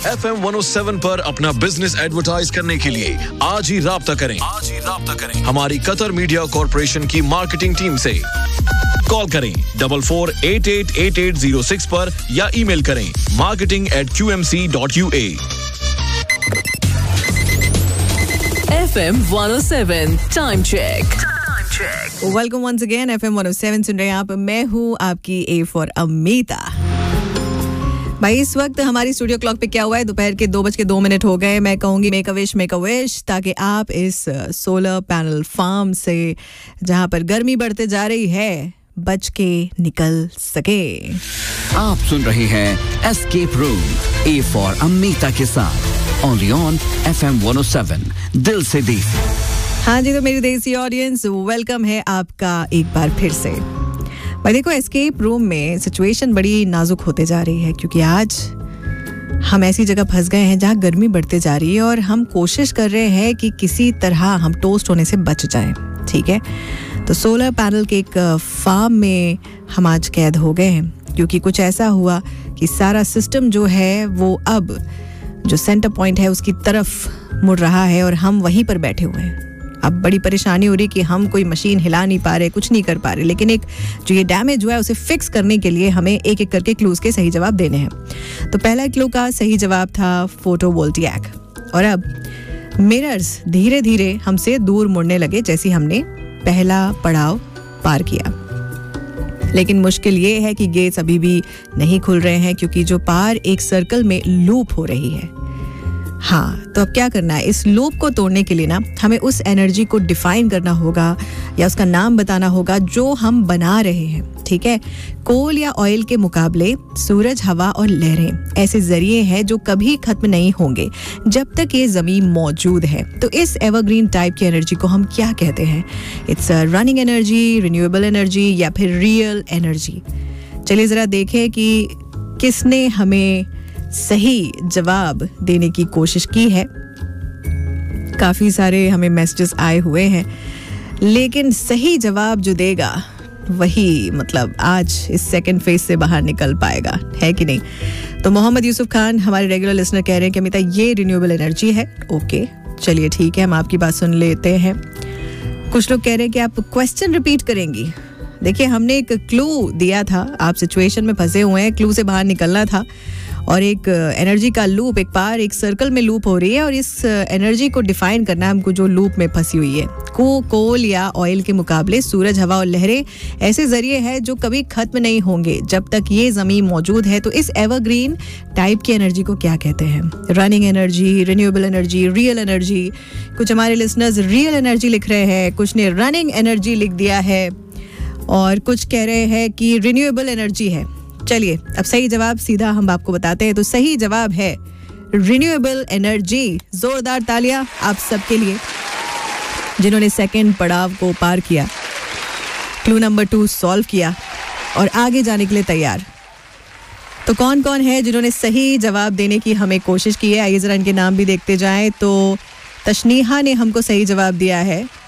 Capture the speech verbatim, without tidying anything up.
F M one O seven पर अपना business advertise करने के लिए आज ही राब्ता करें आज ही राब्ता करें हमारी कतर मीडिया कॉर्पोरेशन की मार्केटिंग टीम से। कॉल करें double four eight eight eight eight zero six पर या ईमेल करें marketing eight Q M C dot U A. F M one O seven time check. Welcome once again F M one O seven सुन रहे हैं आप। मैं हूँ आपकी A for Amita. भाई इस वक्त हमारी स्टूडियो क्लॉक पे क्या हुआ है, दोपहर के दो बज के दो मिनट हो गए। मैं कहूँगी make a wish make a wish, ताकि आप इस सोलर पैनल फार्म से जहाँ पर गर्मी बढ़ते जा रही है बच के निकल सके। आप सुन रहे हैं escape room A for Amita के साथ only on F M one O seven दिल से देसी। हाँ जी, तो मेरी देसी ऑडियंस वेलकम है आपका एक बार फिर से। भाई देखो, एस्केप रूम में सिचुएशन बड़ी नाजुक होते जा रही है क्योंकि आज हम ऐसी जगह फंस गए हैं जहाँ गर्मी बढ़ते जा रही है और हम कोशिश कर रहे हैं कि किसी तरह हम टोस्ट होने से बच जाएं। ठीक है, तो सोलर पैनल के एक फार्म में हम आज कैद हो गए हैं क्योंकि कुछ ऐसा हुआ कि सारा सिस्टम जो है वो अब जो सेंटर पॉइंट है उसकी तरफ मुड़ रहा है और हम वहीं पर बैठे हुए हैं। अब बड़ी परेशानी हो रही कि हम कोई मशीन हिला नहीं पा रहे, कुछ नहीं कर पा रहे, लेकिन एक जो ये डैमेज हुआ है उसे फिक्स करने के लिए हमें एक एक करके क्लूज के सही जवाब देने हैं। तो पहला क्लू का सही जवाब था फोटोवोल्टिक और अब मिरर्स धीरे धीरे हमसे दूर मुड़ने लगे जैसे हमने पहला पड़ाव पार किया। लेकिन मुश्किल ये है कि गेट्स अभी भी नहीं खुल रहे हैं क्योंकि जो पार एक सर्कल में लूप हो रही है। हाँ, तो अब क्या करना है, इस लूप को तोड़ने के लिए ना हमें उस एनर्जी को डिफाइन करना होगा या उसका नाम बताना होगा जो हम बना रहे हैं। ठीक है, कोल या ऑयल के मुकाबले सूरज, हवा और लहरें ऐसे जरिए हैं जो कभी खत्म नहीं होंगे जब तक ये जमीन मौजूद है। तो इस एवरग्रीन टाइप की एनर्जी को हम क्या कहते हैं? It's running energy, renewable energy या फिर रियल एनर्जी। चलिए जरा देखें कि किसने हमें सही जवाब देने की कोशिश की है। काफी सारे हमें मैसेजेस आए हुए हैं, लेकिन सही जवाब जो देगा वही मतलब आज इस सेकंड फेज से बाहर निकल पाएगा, है कि नहीं? तो मोहम्मद यूसुफ खान हमारे रेगुलर लिसनर कह रहे हैं कि अमिता ये रिन्यूएबल एनर्जी है। ओके, चलिए ठीक है, हम आपकी बात सुन लेते हैं। कुछ लोग कह रहे हैं कि आप क्वेश्चन रिपीट करेंगी। देखिए, हमने एक क्लू दिया था, आप सिचुएशन में फंसे हुए हैं, क्लू से बाहर निकलना था और एक एनर्जी का लूप, एक पार एक सर्कल में लूप हो रही है और इस एनर्जी को डिफाइन करना है हमको जो लूप में फंसी हुई है। को कोल या ऑयल के मुकाबले सूरज, हवा और लहरें ऐसे जरिए हैं जो कभी खत्म नहीं होंगे जब तक ये जमीन मौजूद है। तो इस एवरग्रीन टाइप की एनर्जी को क्या कहते हैं? Running energy, renewable energy, real energy. कुछ हमारे लिसनर्स रियल एनर्जी लिख रहे हैं, कुछ ने रनिंग एनर्जी लिख दिया है और कुछ कह रहे हैं कि रिन्यूएबल एनर्जी है। चलिए अब सही जवाब सीधा हम आपको बताते हैं। तो सही जवाब है रिन्यूएबल एनर्जी। जोरदार तालियां आप सबके लिए जिन्होंने सेकंड पड़ाव को पार किया, क्लू नंबर टू सॉल्व किया और आगे जाने के लिए तैयार। तो कौन कौन है जिन्होंने सही जवाब देने की हमें कोशिश की है? आइए जरा इनके नाम भी देखते जाएं। तो तशनीहा ने हमको सही जवाब दिया है।